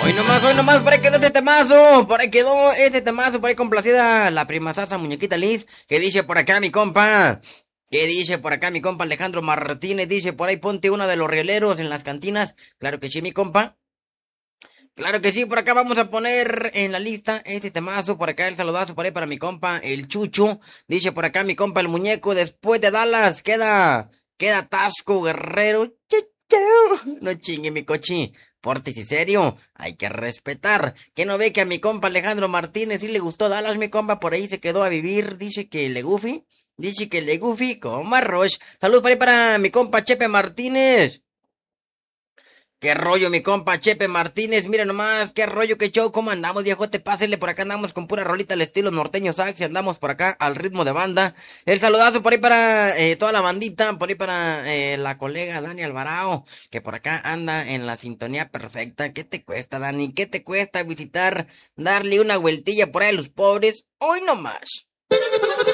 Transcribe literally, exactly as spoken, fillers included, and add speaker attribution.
Speaker 1: Hoy nomás, hoy nomás, por ahí quedó este temazo, por ahí quedó este temazo, por ahí complacida la prima Sasa Muñequita Liz, que dice por acá mi compa, que dice por acá mi compa Alejandro Martínez, dice por ahí ponte una de los rieleros en las cantinas, claro que sí mi compa, claro que sí, por acá vamos a poner en la lista este temazo, por acá el saludazo por ahí para mi compa el Chucho, dice por acá mi compa el muñeco, después de Dallas queda, queda Tasco Guerrero, chu, chu. No chingue mi cochi, pórtese serio, hay que respetar, que no ve que a mi compa Alejandro Martínez sí le gustó Dallas, mi compa, por ahí se quedó a vivir, dice que le gufi, dice que le gufi como arroz, saludos por ahí para mi compa Chepe Martínez. Qué rollo, mi compa Chepe Martínez, mira nomás, qué rollo, qué show, cómo andamos, viejote, pásele, por acá andamos con pura rolita al estilo norteño sax y andamos por acá al ritmo de banda. El saludazo por ahí para eh, toda la bandita, por ahí para eh, la colega Dani Alvarado, que por acá anda en la sintonía perfecta. ¿Qué te cuesta, Dani? ¿Qué te cuesta visitar, darle una vueltilla por ahí a los pobres? Hoy nomás.